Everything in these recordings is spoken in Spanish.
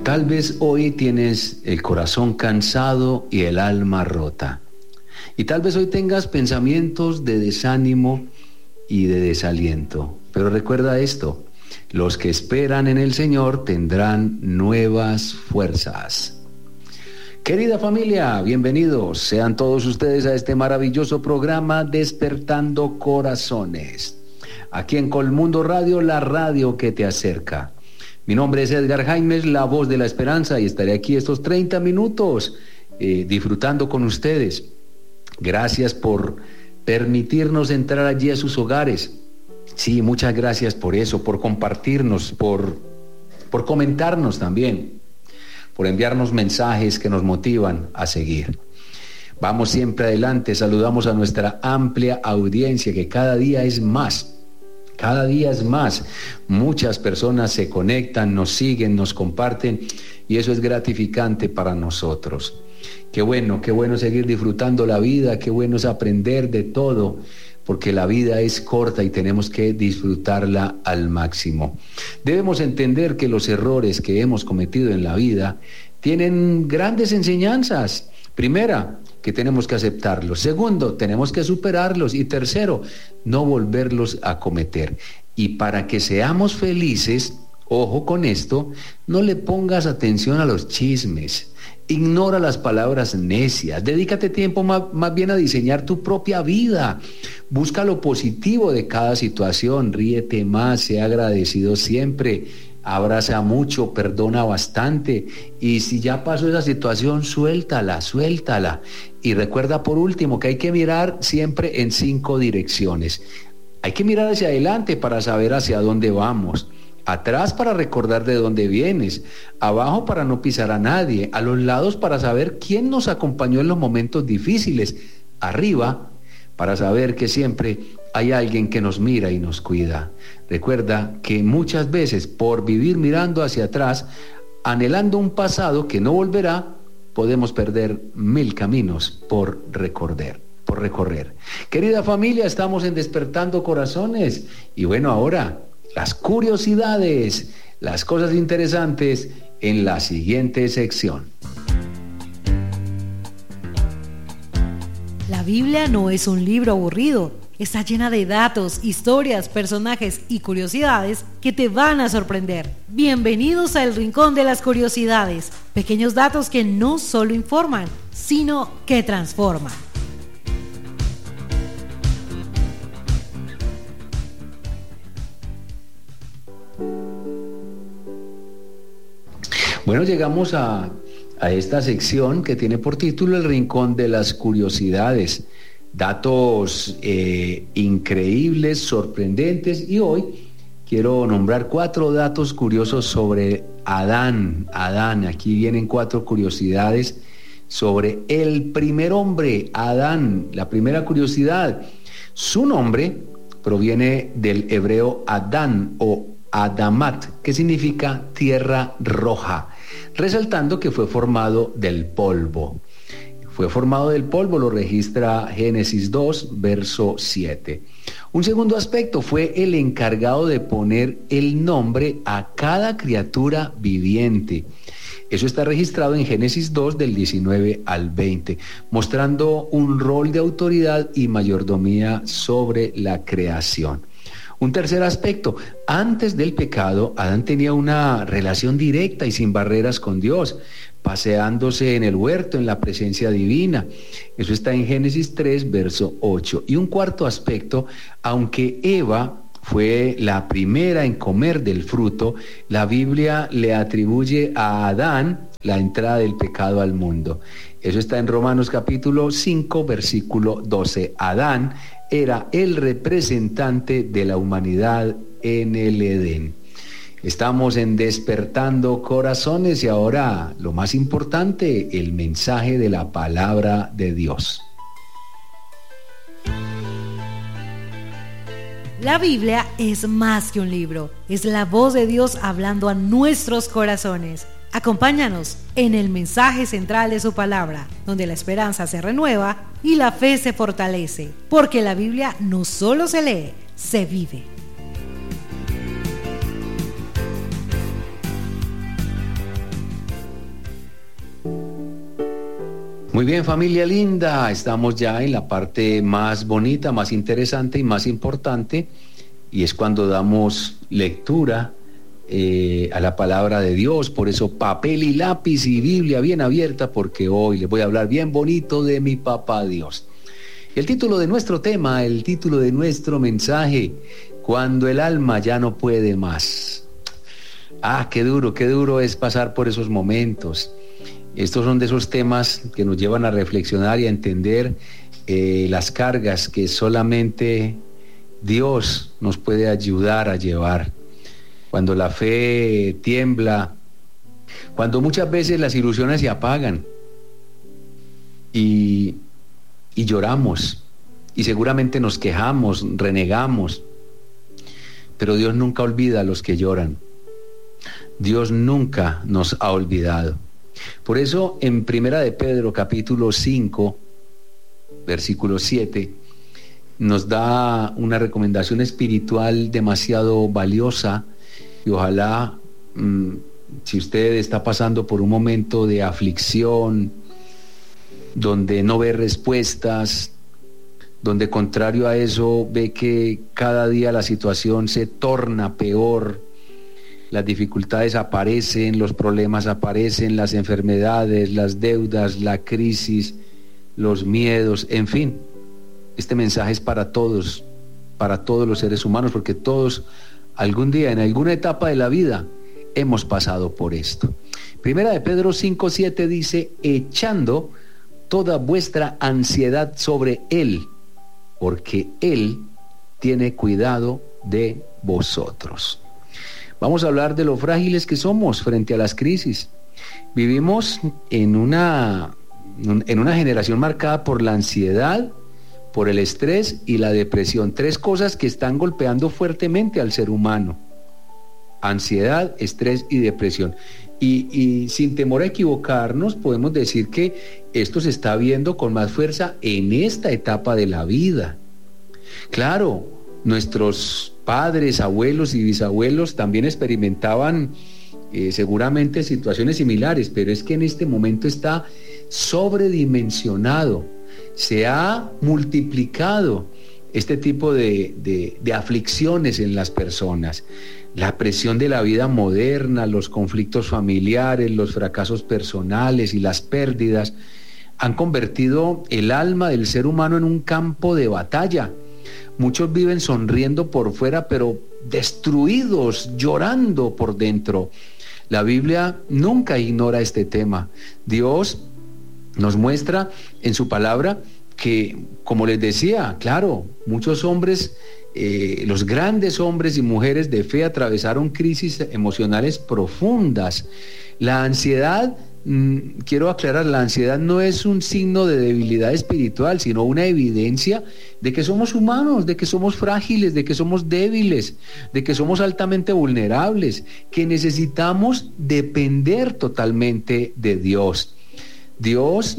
Tal vez hoy tienes el corazón cansado y el alma rota. Y tal vez hoy tengas pensamientos de desánimo y de desaliento. Pero recuerda esto: los que esperan en el Señor tendrán nuevas fuerzas. Querida familia, bienvenidos sean todos ustedes a este maravilloso programa Despertando Corazones. Aquí en Colmundo Radio, la radio que te acerca. Mi nombre es Edgar Jaimes, la voz de la esperanza, y estaré aquí estos 30 minutos disfrutando con ustedes. Gracias por permitirnos entrar allí a sus hogares. Sí, muchas gracias por eso, por compartirnos, por comentarnos también, por enviarnos mensajes que nos motivan a seguir. Vamos siempre adelante. Saludamos a nuestra amplia audiencia, que cada día es más. Cada día es más. Muchas personas se conectan, nos siguen, nos comparten, y eso es gratificante para nosotros. Qué bueno seguir disfrutando la vida, qué bueno es aprender de todo, porque la vida es corta y tenemos que disfrutarla al máximo. Debemos entender que los errores que hemos cometido en la vida tienen grandes enseñanzas. Primera, que tenemos que aceptarlos. Segundo, tenemos que superarlos. Y tercero, no volverlos a cometer. Y para que seamos felices, ojo con esto, no le pongas atención a los chismes. Ignora las palabras necias. Dedícate tiempo más bien a diseñar tu propia vida. Busca lo positivo de cada situación. Ríete más, sea agradecido siempre. Abraza mucho, perdona bastante, y si ya pasó esa situación, suéltala. Y recuerda, por último, que hay que mirar siempre en 5 direcciones. Hay que mirar hacia adelante para saber hacia dónde vamos, atrás para recordar de dónde vienes, abajo para no pisar a nadie, a los lados para saber quién nos acompañó en los momentos difíciles, arriba para saber que siempre hay alguien que nos mira y nos cuida. Recuerda que muchas veces, por vivir mirando hacia atrás, anhelando un pasado que no volverá, podemos perder 1000 caminos por recorrer. Querida familia, estamos en Despertando Corazones. Y bueno, ahora, las curiosidades, las cosas interesantes en la siguiente sección. La Biblia no es un libro aburrido. Está llena de datos, historias, personajes y curiosidades que te van a sorprender. Bienvenidos a El Rincón de las Curiosidades. Pequeños datos que no solo informan, sino que transforman. Bueno, llegamos a esta sección que tiene por título El Rincón de las Curiosidades. Datos increíbles, sorprendentes, y hoy quiero nombrar 4 datos curiosos sobre Adán. Aquí vienen 4 curiosidades sobre el primer hombre, Adán. La primera curiosidad: su nombre proviene del hebreo Adán o Adamat, que significa tierra roja, resaltando que fue formado del polvo. Lo registra Génesis 2, verso 7. Un segundo aspecto: fue el encargado de poner el nombre a cada criatura viviente. Eso está registrado en Génesis 2, del 19 al 20, mostrando un rol de autoridad y mayordomía sobre la creación. Un tercer aspecto: antes del pecado, Adán tenía una relación directa y sin barreras con Dios, paseándose en el huerto en la presencia divina. Eso está en Génesis 3, verso 8. Y un cuarto aspecto: aunque Eva fue la primera en comer del fruto, la Biblia le atribuye a Adán la entrada del pecado al mundo. Eso está en Romanos capítulo 5, versículo 12. Adán era el representante de la humanidad en el Edén. Estamos en Despertando Corazones, y ahora lo más importante, el mensaje de la palabra de Dios. La Biblia es más que un libro, es la voz de Dios hablando a nuestros corazones. Acompáñanos en el mensaje central de su palabra, donde la esperanza se renueva y la fe se fortalece, porque la Biblia no solo se lee, se vive. Muy bien, familia linda, estamos ya en la parte más bonita, más interesante y más importante, y es cuando damos lectura a la palabra de Dios. Por eso papel y lápiz y Biblia bien abierta, porque hoy les voy a hablar bien bonito de mi papá Dios. El título de nuestro tema, el título de nuestro mensaje: cuando el alma ya no puede más. Qué duro es pasar por esos momentos. Estos son de esos temas que nos llevan a reflexionar y a entender las cargas que solamente Dios nos puede ayudar a llevar. Cuando la fe tiembla, cuando muchas veces las ilusiones se apagan y lloramos, y seguramente nos quejamos, renegamos, pero Dios nunca olvida a los que lloran. Dios nunca nos ha olvidado. Por eso en Primera de Pedro capítulo 5 versículo 7 nos da una recomendación espiritual demasiado valiosa, y ojalá si usted está pasando por un momento de aflicción, donde no ve respuestas, donde contrario a eso ve que cada día la situación se torna peor, las dificultades aparecen, los problemas aparecen, las enfermedades, las deudas, la crisis, los miedos, en fin. Este mensaje es para todos los seres humanos, porque todos algún día, en alguna etapa de la vida, hemos pasado por esto. Primera de Pedro 5:7 dice: echando toda vuestra ansiedad sobre Él, porque Él tiene cuidado de vosotros. Vamos a hablar de lo frágiles que somos frente a las crisis. Vivimos en una generación marcada por la ansiedad, por el estrés y la depresión. Tres cosas que están golpeando fuertemente al ser humano: ansiedad, estrés y depresión. Y sin temor a equivocarnos, podemos decir que esto se está viendo con más fuerza en esta etapa de la vida. Claro, nuestros padres, abuelos y bisabuelos también experimentaban seguramente situaciones similares, pero es que en este momento está sobredimensionado, se ha multiplicado este tipo de aflicciones en las personas. La presión de la vida moderna, los conflictos familiares, los fracasos personales y las pérdidas han convertido el alma del ser humano en un campo de batalla. Muchos viven sonriendo por fuera, pero destruidos, llorando por dentro. La Biblia nunca ignora este tema. Dios nos muestra en su palabra que, como les decía, claro, muchos hombres, los grandes hombres y mujeres de fe atravesaron crisis emocionales profundas. La ansiedad, quiero aclarar, la ansiedad no es un signo de debilidad espiritual, sino una evidencia de que somos humanos, de que somos frágiles, de que somos débiles, de que somos altamente vulnerables, que necesitamos depender totalmente de Dios. Dios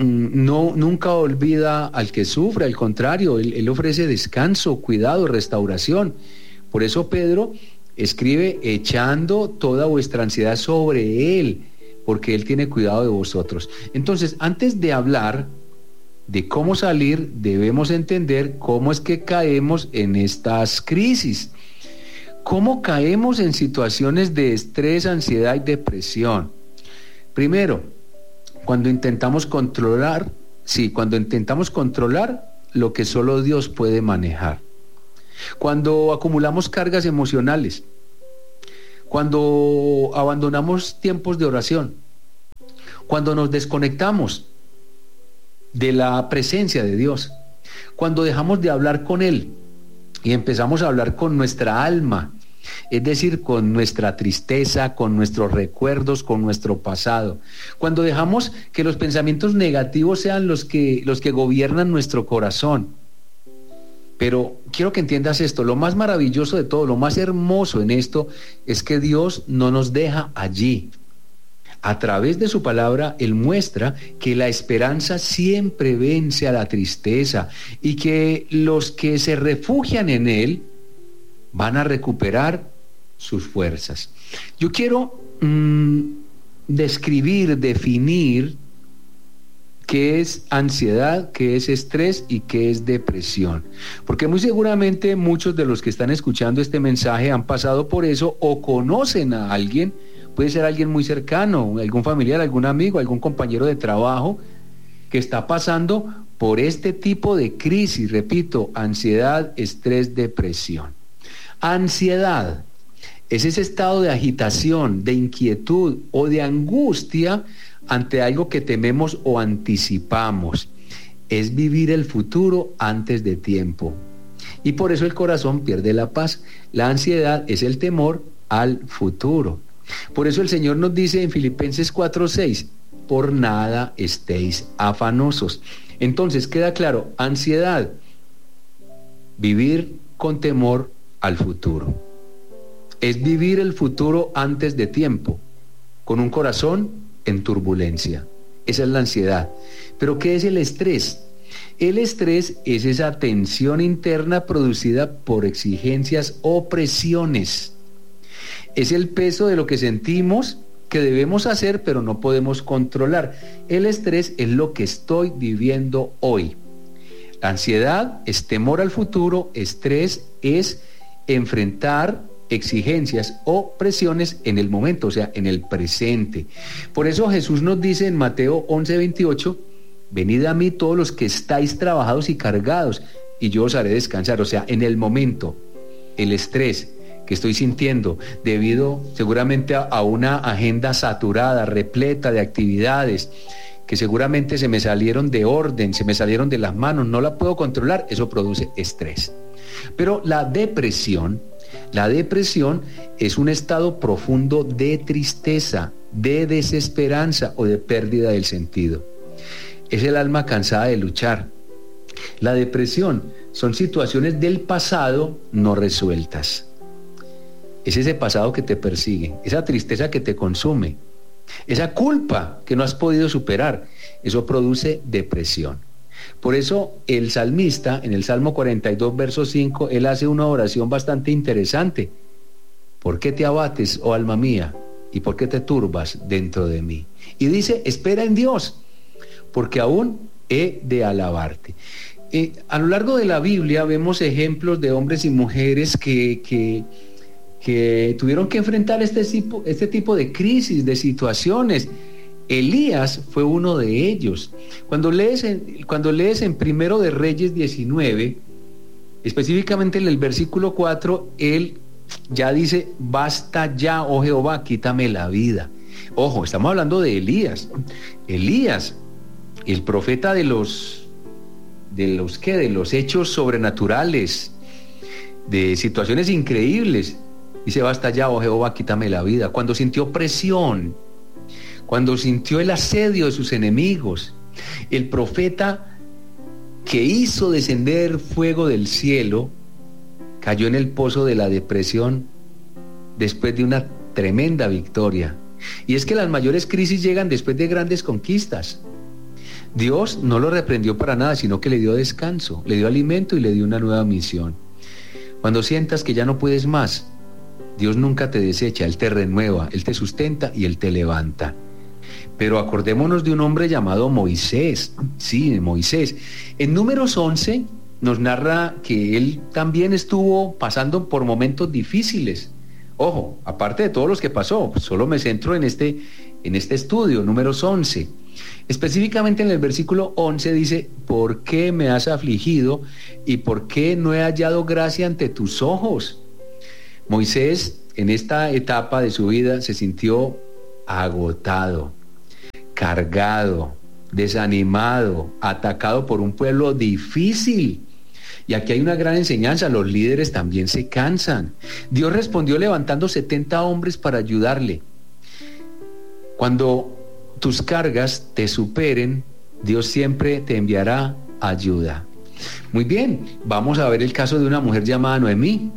nunca olvida al que sufre, al contrario, Él ofrece descanso, cuidado, restauración. Por eso Pedro escribe: echando toda vuestra ansiedad sobre Él, porque Él tiene cuidado de vosotros. Entonces, antes de hablar de cómo salir, debemos entender cómo es que caemos en estas crisis. ¿Cómo caemos en situaciones de estrés, ansiedad y depresión? Primero, cuando intentamos controlar lo que solo Dios puede manejar. Cuando acumulamos cargas emocionales. Cuando abandonamos tiempos de oración. Cuando nos desconectamos de la presencia de Dios. Cuando dejamos de hablar con Él y empezamos a hablar con nuestra alma, es decir, con nuestra tristeza, con nuestros recuerdos, con nuestro pasado. Cuando dejamos que los pensamientos negativos sean los que gobiernan nuestro corazón. Pero quiero que entiendas esto: lo más maravilloso de todo, lo más hermoso en esto, es que Dios no nos deja allí. A través de su palabra, Él muestra que la esperanza siempre vence a la tristeza, y que los que se refugian en Él van a recuperar sus fuerzas. Yo quiero definir qué es ansiedad, qué es estrés y qué es depresión. Porque muy seguramente muchos de los que están escuchando este mensaje han pasado por eso o conocen a alguien, puede ser alguien muy cercano, algún familiar, algún amigo, algún compañero de trabajo que está pasando por este tipo de crisis, repito, ansiedad, estrés, depresión. Ansiedad es ese estado de agitación, de inquietud o de angustia ante algo que tememos o anticipamos. Es vivir el futuro antes de tiempo. Y por eso el corazón pierde la paz. La ansiedad es el temor al futuro. Por eso el Señor nos dice en Filipenses 4:6, por nada estéis afanosos. Entonces queda claro, ansiedad, vivir con temor al futuro. Es vivir el futuro antes de tiempo, con un corazón en turbulencia. Esa es la ansiedad. ¿Pero qué es el estrés? El estrés es esa tensión interna producida por exigencias o presiones. Es el peso de lo que sentimos que debemos hacer pero no podemos controlar. El estrés es lo que estoy viviendo hoy. La ansiedad es temor al futuro, estrés es enfrentar exigencias o presiones en el momento, o sea, en el presente. Por eso Jesús nos dice en Mateo 11:28, venid a mí todos los que estáis trabajados y cargados, y yo os haré descansar. O sea, en el momento, el estrés que estoy sintiendo debido seguramente a una agenda saturada, repleta de actividades, que seguramente se me salieron de orden, se me salieron de las manos, no la puedo controlar, eso produce estrés. Pero la depresión es un estado profundo de tristeza, de desesperanza o de pérdida del sentido. Es el alma cansada de luchar. La depresión son situaciones del pasado no resueltas. Es ese pasado que te persigue, esa tristeza que te consume, esa culpa que no has podido superar. Eso produce depresión. Por eso el salmista, en el Salmo 42, verso 5, él hace una oración bastante interesante. ¿Por qué te abates, oh alma mía? ¿Y por qué te turbas dentro de mí? Y dice, espera en Dios, porque aún he de alabarte. A lo largo de la Biblia vemos ejemplos de hombres y mujeres que tuvieron que enfrentar este tipo de crisis, de situaciones. Elías fue uno de ellos. Cuando lees en Primero de Reyes 19, específicamente en el versículo 4, él ya dice, basta ya, oh Jehová, quítame la vida. Ojo, estamos hablando de Elías. Elías, el profeta de los hechos sobrenaturales, de situaciones increíbles. Dice, basta ya, oh Jehová, quítame la vida. Cuando sintió presión, cuando sintió el asedio de sus enemigos, el profeta que hizo descender fuego del cielo, cayó en el pozo de la depresión después de una tremenda victoria. Y es que las mayores crisis llegan después de grandes conquistas. Dios no lo reprendió para nada, sino que le dio descanso, le dio alimento y le dio una nueva misión. Cuando sientas que ya no puedes más, Dios nunca te desecha, Él te renueva, Él te sustenta y Él te levanta. Pero acordémonos de un hombre llamado Moisés. Sí, Moisés. En Números 11 nos narra que él también estuvo pasando por momentos difíciles. Ojo, aparte de todos los que pasó, solo me centro en este estudio, Números 11. Específicamente en el versículo 11 dice, ¿por qué me has afligido y por qué no he hallado gracia ante tus ojos? Moisés en esta etapa de su vida se sintió agotado, cargado, desanimado, atacado por un pueblo difícil. Y aquí hay una gran enseñanza, los líderes también se cansan. Dios respondió levantando 70 hombres para ayudarle. Cuando tus cargas te superen, Dios siempre te enviará ayuda. Muy bien, vamos a ver el caso de una mujer llamada Noemí.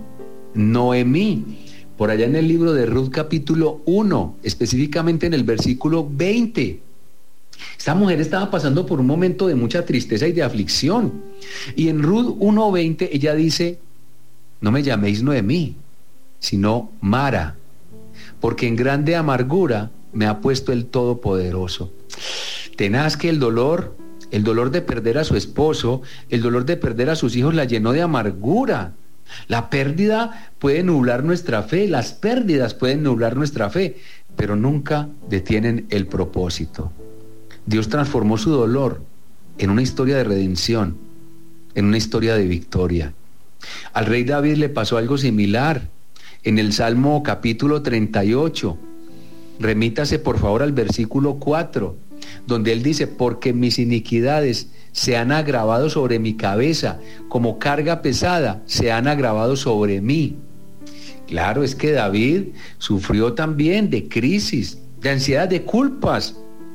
Por allá en el libro de Ruth capítulo 1, específicamente en el versículo 20. Esta mujer estaba pasando por un momento de mucha tristeza y de aflicción. Y en Ruth 1:20 ella dice, no me llaméis Noemí, sino Mara, porque en grande amargura me ha puesto el Todopoderoso. Tenaz que el dolor El dolor de perder a su esposo, el dolor de perder a sus hijos la llenó de amargura. La pérdida puede nublar nuestra fe, las pérdidas pueden nublar nuestra fe, pero nunca detienen el propósito. Dios transformó su dolor en una historia de redención, en una historia de victoria. Al rey David le pasó algo similar. En el Salmo capítulo 38, remítase por favor al versículo 4, donde él dice: porque mis iniquidades se han agravado sobre mi cabeza, como carga pesada se han agravado sobre mí. Claro, es que David sufrió también de crisis, de ansiedad, de culpas.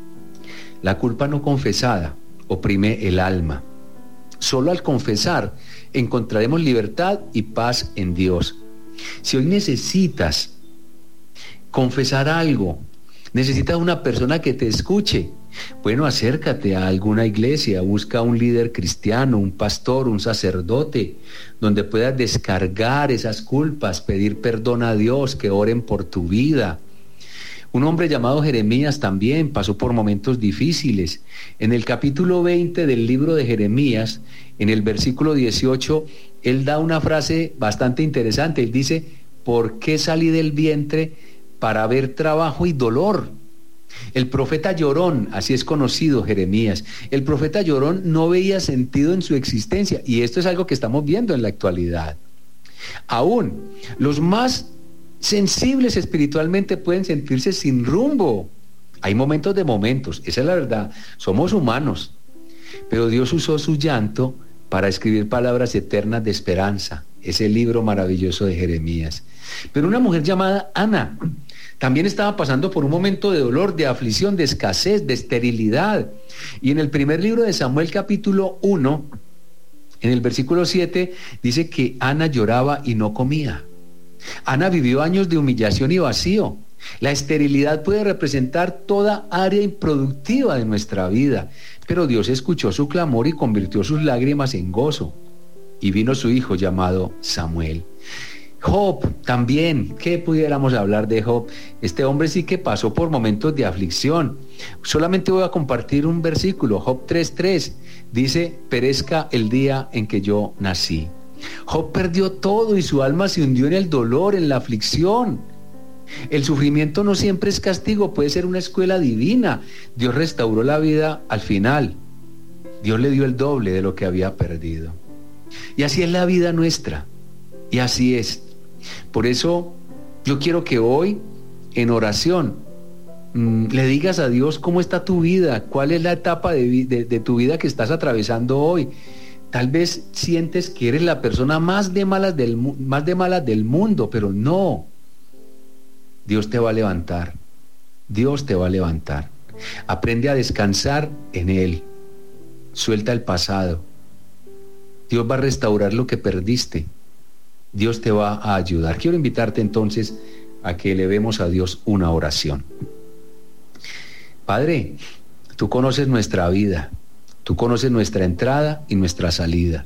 La culpa no confesada oprime el alma. Solo al confesar encontraremos libertad y paz en Dios. Si hoy necesitas confesar algo, necesitas una persona que te escuche, bueno, acércate a alguna iglesia, busca un líder cristiano, un pastor, un sacerdote, donde puedas descargar esas culpas, pedir perdón a Dios, que oren por tu vida. Un hombre llamado Jeremías también pasó por momentos difíciles. En el capítulo 20 del libro de Jeremías, en el versículo 18, él da una frase bastante interesante. Él dice: ¿por qué salí del vientre para ver trabajo y dolor? El profeta llorón, así es conocido Jeremías, el profeta llorón no veía sentido en su existencia, y esto es algo que estamos viendo en la actualidad. Aún los más sensibles espiritualmente pueden sentirse sin rumbo. Hay momentos de momentos, esa es la verdad, somos humanos, pero Dios usó su llanto para escribir palabras eternas de esperanza, ese libro maravilloso de Jeremías. Pero una mujer llamada Ana también estaba pasando por un momento de dolor, de aflicción, de escasez, de esterilidad. Y en el primer libro de Samuel, capítulo 1, en el versículo 7, dice que Ana lloraba y no comía. Ana vivió años de humillación y vacío. La esterilidad puede representar toda área improductiva de nuestra vida, pero Dios escuchó su clamor y convirtió sus lágrimas en gozo. Y vino su hijo llamado Samuel. Job también, ¿qué pudiéramos hablar de Job? Este hombre sí que pasó por momentos de aflicción. Solamente voy a compartir un versículo, Job 3:3, dice: perezca el día en que yo nací. Job perdió todo y su alma se hundió en el dolor, en la aflicción. El sufrimiento no siempre es castigo, puede ser una escuela divina. Dios restauró la vida al final. Dios le dio el doble de lo que había perdido. Y así es la vida nuestra, y así es. Por eso yo quiero que hoy, en oración, le digas a Dios cómo está tu vida, cuál es la etapa de tu vida que estás atravesando hoy. Tal vez sientes que eres la persona más de malas del mundo, pero no. Dios te va a levantar. Dios te va a levantar. Aprende a descansar en Él. Suelta el pasado. Dios va a restaurar lo que perdiste. Dios te va a ayudar. Quiero invitarte entonces a que elevemos a Dios una oración. Padre, tú conoces nuestra vida. Tú conoces nuestra entrada y nuestra salida.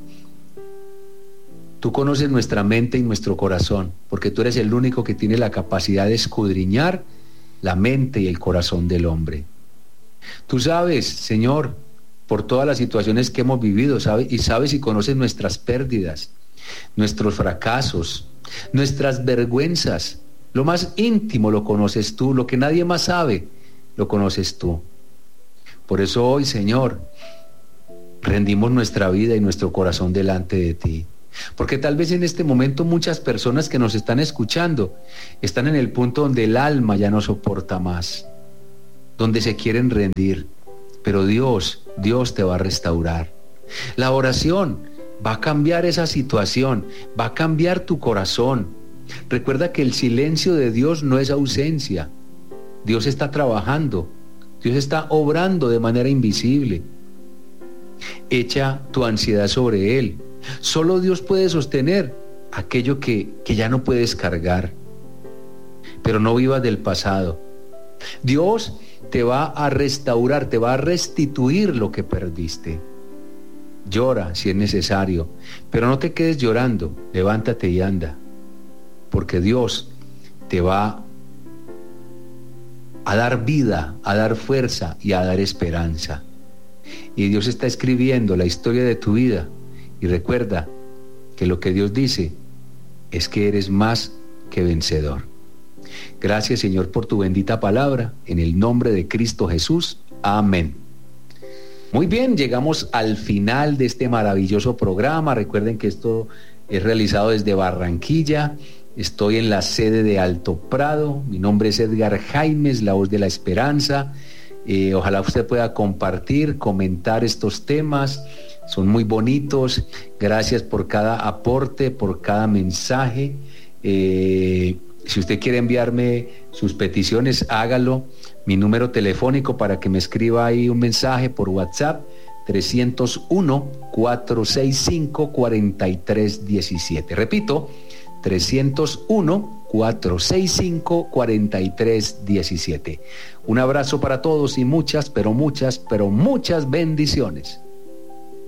Tú conoces nuestra mente y nuestro corazón, porque tú eres el único que tiene la capacidad de escudriñar la mente y el corazón del hombre. Tú sabes, Señor, por todas las situaciones que hemos vivido, sabes y conoces nuestras pérdidas, nuestros fracasos, nuestras vergüenzas. Lo más íntimo lo conoces tú, lo que nadie más sabe, lo conoces tú. Por eso hoy, Señor, rendimos nuestra vida y nuestro corazón delante de ti. Porque tal vez en este momento muchas personas que nos están escuchando están en el punto donde el alma ya no soporta más, donde se quieren rendir. Pero Dios te va a restaurar. La oración va a cambiar esa situación, va a cambiar tu corazón. Recuerda que el silencio de Dios no es ausencia. Dios está trabajando, Dios está obrando de manera invisible. Echa tu ansiedad sobre Él. Solo Dios puede sostener aquello que ya no puedes cargar. Pero no vivas del pasado. Dios te va a restaurar, te va a restituir lo que perdiste. Llora si es necesario, pero no te quedes llorando. Levántate y anda, porque Dios te va a dar vida, a dar fuerza y a dar esperanza. y Dios está escribiendo la historia de tu vida. Y recuerda que lo que Dios dice es que eres más que vencedor. Gracias, Señor, por tu bendita palabra, en el nombre de Cristo Jesús. Amén. Muy bien, llegamos al final de este maravilloso programa. Recuerden que esto es realizado desde Barranquilla. Estoy en la sede de Alto Prado. Mi nombre es Edgar Jaimes, la voz de la esperanza. Ojalá usted pueda compartir, comentar estos temas. Son muy bonitos. Gracias por cada aporte, por cada mensaje. Si usted quiere enviarme sus peticiones, hágalo. Mi número telefónico para que me escriba ahí un mensaje por WhatsApp, 301-465-4317. Repito, 301-465-4317. Un abrazo para todos y muchas, pero muchas bendiciones.